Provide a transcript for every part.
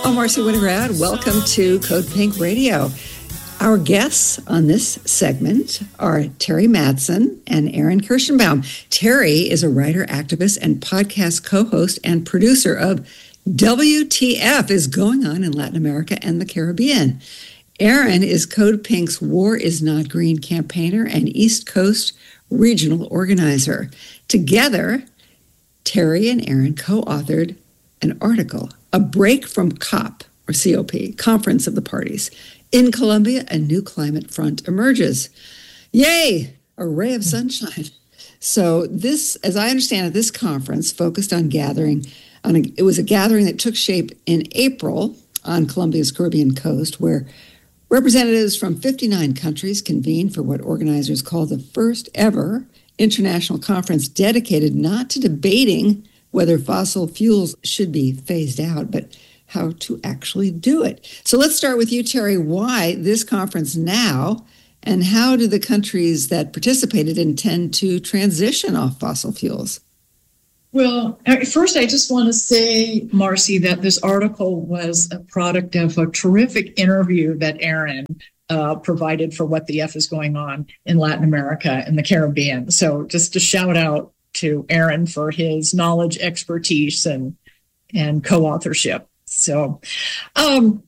I'm Marcy Winograd. Welcome to Code Pink Radio. Our guests on this segment are Terry Mattson and Aaron Kirschenbaum. Terry is a writer, activist, and podcast co-host and producer of WTF is Going On in Latin America and the Caribbean. Aaron is Code Pink's War is Not Green campaigner and East Coast regional organizer. Together, Terry and Aaron co-authored an article, A Break from COP, or COP, Conference of the Parties. In Colombia, a new climate front emerges. Yay! A ray of sunshine. So this, as I understand it, this conference focused on it was a gathering that took shape in April on Colombia's Caribbean coast, where representatives from 59 countries convened for what organizers call the first ever international conference dedicated not to debating whether fossil fuels should be phased out, but how to actually do it. So let's start with you, Terry. Why this conference now, and how do the countries that participated intend to transition off fossil fuels? Well, first, I just want to say, Marcy, that this article was a product of a terrific interview that Aaron provided for What the F is Going On in Latin America and the Caribbean. So just a shout out to Aaron for his knowledge, expertise, and co-authorship. So, the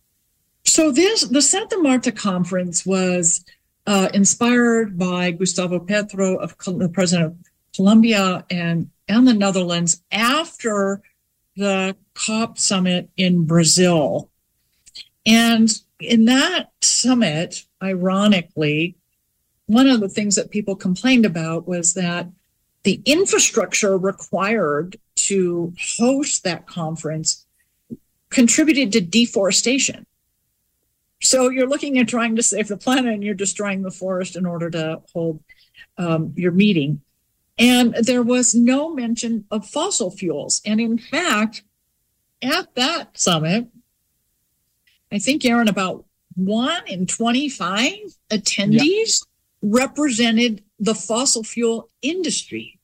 Santa Marta conference was inspired by Gustavo Petro, the president of Colombia, and the Netherlands after the COP summit in Brazil. And in that summit, ironically, one of the things that people complained about was that the infrastructure required to host that conference contributed to deforestation. So you're looking at trying to save the planet and you're destroying the forest in order to hold your meeting. And there was no mention of fossil fuels. And in fact, at that summit, I think, Aaron, about 1 in 25 attendees represented the fossil fuel industry.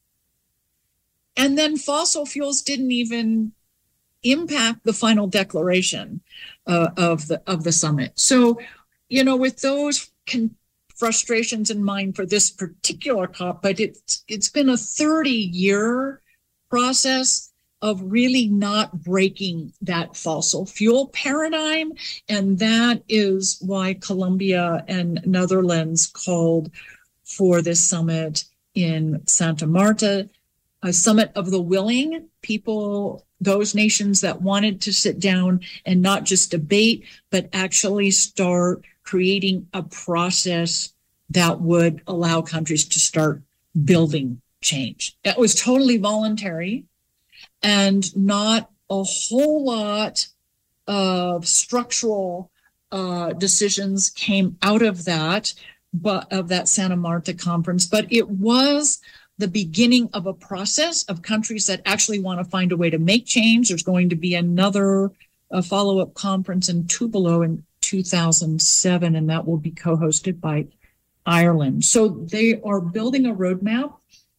And then fossil fuels didn't even impact the final declaration of the summit. So, with those frustrations in mind for this particular COP, but it's been a 30-year process of really not breaking that fossil fuel paradigm. And that is why Colombia and Netherlands called for this summit in Santa Marta, a summit of the willing people, those nations that wanted to sit down and not just debate, but actually start creating a process that would allow countries to start building change. That was totally voluntary, and not a whole lot of structural decisions came out of that, of that Santa Marta conference. But it was the beginning of a process of countries that actually want to find a way to make change. There's going to be another follow-up conference in Tupelo in 2007, and that will be co-hosted by Ireland. So they are building a roadmap,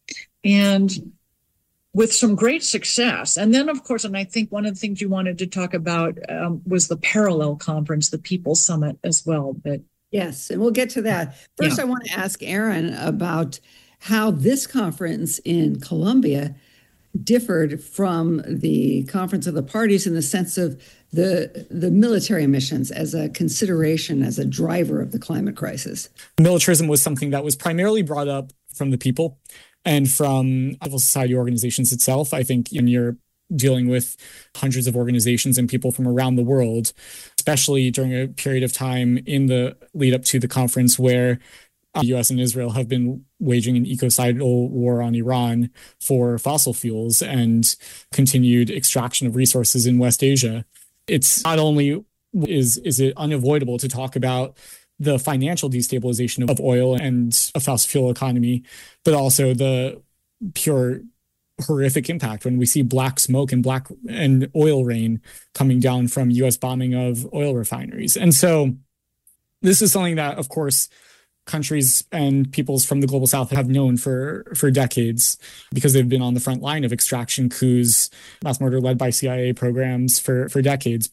and with some great success. And then, of course, and I think one of the things you wanted to talk about was the parallel conference, the People Summit as well. But yes, and we'll get to that. First, I want to ask Aaron about how this conference in Colombia differed from the Conference of the Parties in the sense of the military missions as a consideration, as a driver of the climate crisis. Militarism was something that was primarily brought up from the people and from civil society organizations itself. I think when you're dealing with hundreds of organizations and people from around the world, especially during a period of time in the lead up to the conference where the U.S. and Israel have been waging an ecocidal war on Iran for fossil fuels and continued extraction of resources in West Asia. It's not only is it unavoidable to talk about the financial destabilization of oil and a fossil fuel economy, but also the pure horrific impact when we see black smoke and oil rain coming down from U.S. bombing of oil refineries. And so this is something that, of course, countries and peoples from the global south have known for decades because they've been on the front line of extraction coups, mass murder led by CIA programs for decades.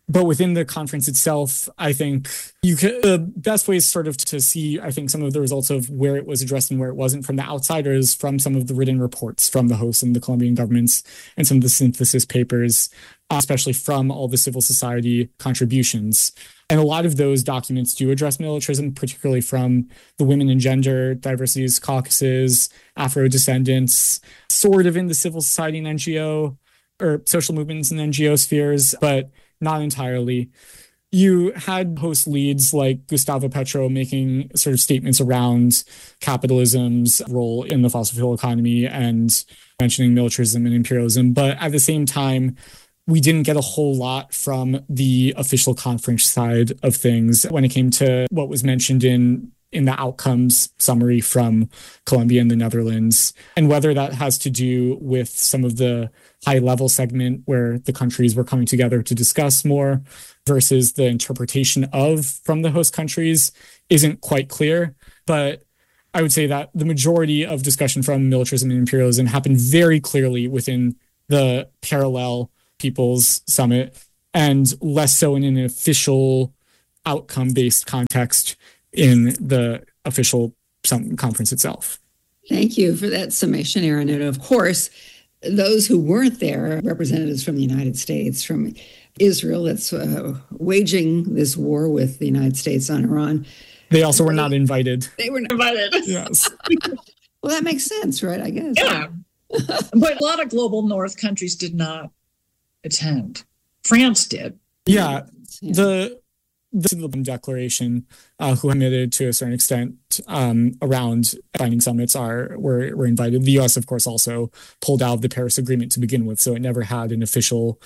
But within the conference itself, I think the best way is sort of to see, I think, some of the results of where it was addressed and where it wasn't from the outsiders, from some of the written reports from the hosts and the Colombian governments, and some of the synthesis papers, especially from all the civil society contributions. And a lot of those documents do address militarism, particularly from the Women and Gender Diversities Caucuses, Afro-descendants, sort of in the civil society and NGO or social movements and NGO spheres, but not entirely. You had host leads like Gustavo Petro making sort of statements around capitalism's role in the fossil fuel economy and mentioning militarism and imperialism. But at the same time, we didn't get a whole lot from the official conference side of things when it came to what was mentioned in the outcomes summary from Colombia and the Netherlands, and whether that has to do with some of the high-level segment where the countries were coming together to discuss more versus the interpretation of from the host countries isn't quite clear. But I would say that the majority of discussion from militarism and imperialism happened very clearly within the parallel People's Summit and less so in an official outcome-based context in the official conference itself. Thank you for that summation, Aaron. And of course, those who weren't there, representatives from the United States, from Israel that's waging this war with the United States on Iran. They also were not invited. They were not invited. Yes. Well, that makes sense, right? I guess. Yeah. But a lot of global North countries did not attend. France did. Yeah. The declaration who admitted to a certain extent around binding summits were invited. The U.S., of course, also pulled out of the Paris Agreement to begin with, so it never had an official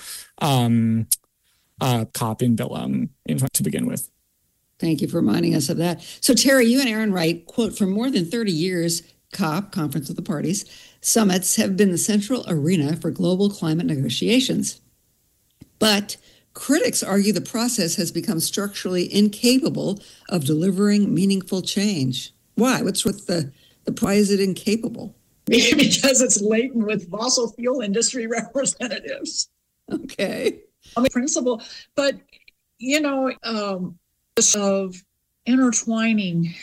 COP in to begin with. Thank you for reminding us of that. So, Terry, you and Aaron write, quote, for more than 30 years, COP, Conference of the Parties, summits have been the central arena for global climate negotiations. But critics argue the process has become structurally incapable of delivering meaningful change. Why? What's with why is it incapable? Because it's laden with fossil fuel industry representatives. Okay. I mean, principle, but, of intertwining,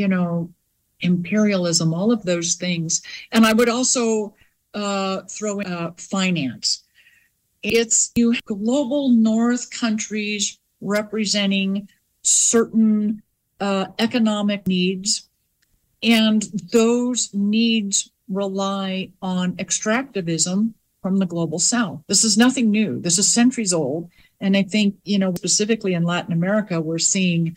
imperialism, all of those things. And I would also throw in finance. It's global North countries representing certain economic needs, and those needs rely on extractivism from the global South. This is nothing new. This is centuries old. And I think, specifically in Latin America, we're seeing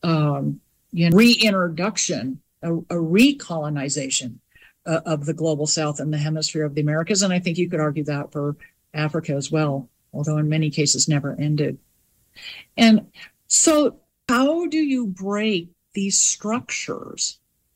reintroduction, a recolonization of the global South and the hemisphere of the Americas. And I think you could argue that for Africa as well, although in many cases never ended. And so how do you break these structures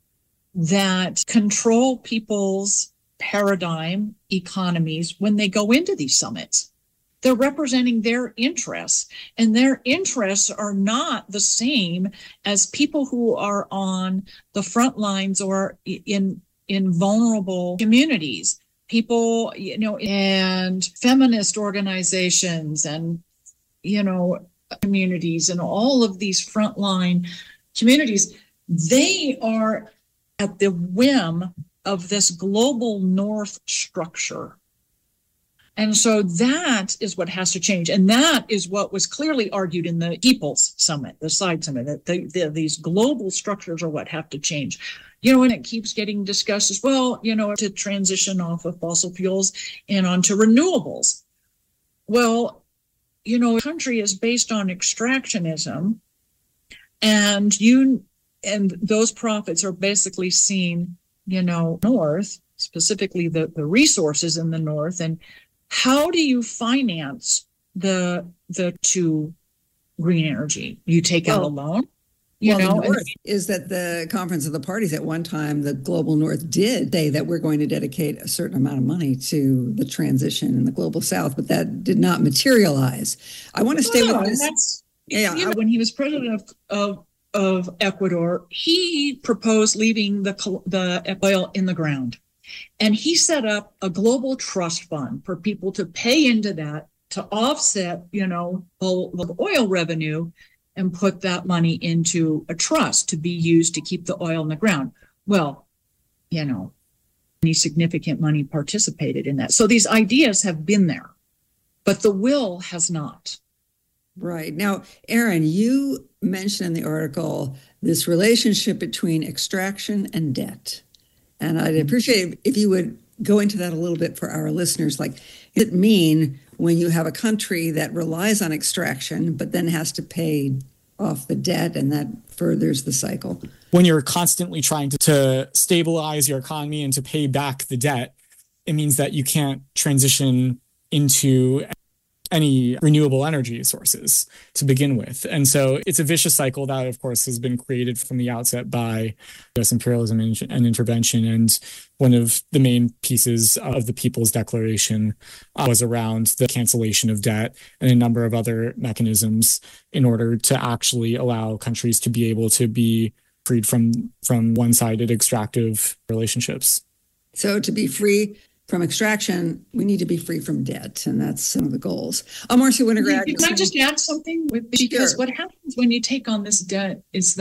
that control people's paradigm, economies, when they go into these summits? They're representing their interests, and their interests are not the same as people who are on the front lines or in vulnerable communities. People, and feminist organizations and, communities and all of these frontline communities, they are at the whim of this global North structure. And so that is what has to change. And that is what was clearly argued in the People's Summit, the side summit, that these global structures are what have to change. And it keeps getting discussed as well, to transition off of fossil fuels and onto renewables. Well, a country is based on extractionism, and those profits are basically seen, North, specifically the resources in the North. And how do you finance the to green energy? You take out a loan? Is that the Conference of the Parties at one time, the Global North did say that we're going to dedicate a certain amount of money to the transition in the Global South, but that did not materialize. I want to stay with this. When he was president of Ecuador, he proposed leaving the oil in the ground. And he set up a global trust fund for people to pay into that to offset, all the oil revenue and put that money into a trust to be used to keep the oil in the ground. Well, any significant money participated in that. So these ideas have been there, but the will has not. Right. Now, Aaron, you mentioned in the article this relationship between extraction and debt. And I'd appreciate if you would go into that a little bit for our listeners. Like, does it mean when you have a country that relies on extraction, but then has to pay off the debt, and that furthers the cycle? When you're constantly trying to stabilize your economy and to pay back the debt, it means that you can't transition into any renewable energy sources to begin with. And so it's a vicious cycle that, of course, has been created from the outset by U.S. imperialism and intervention. And one of the main pieces of the People's Declaration was around the cancellation of debt and a number of other mechanisms in order to actually allow countries to be able to be freed from one-sided extractive relationships. So to be free from extraction, we need to be free from debt, and that's some of the goals. Marcy Winograd. Can I just add something? Because what happens when you take on this debt is